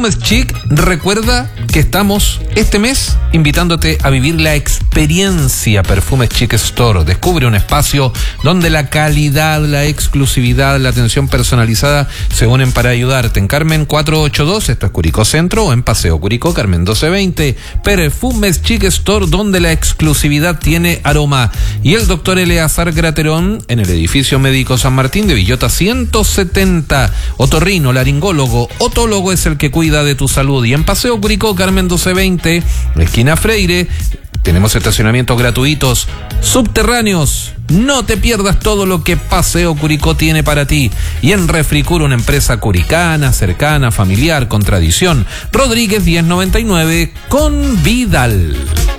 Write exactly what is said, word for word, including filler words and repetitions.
Chic, recuerda que estamos este mes invitándote a vivir la experiencia Perfumes Chic Store. Descubre un espacio donde la calidad, la exclusividad, la atención personalizada se unen para ayudarte. En Carmen cuatrocientos ochenta y dos, esto es Curicó Centro, o en Paseo Curicó, Carmen doce veinte. Perfumes Chic Store, donde la exclusividad tiene aroma. Y el doctor Eleazar Graterón en el edificio médico San Martín de Villota ciento setenta. Otorrino, laringólogo, otólogo es el que cuida de tu salud. Y en Paseo Curicó, Carmen doce veinte, esquina Freire, tenemos estacionamientos gratuitos subterráneos. No te pierdas todo lo que Paseo Curicó tiene para ti. Y en Refricur, una empresa curicana, cercana, familiar, con tradición. Rodríguez diez noventa y nueve con Vidal.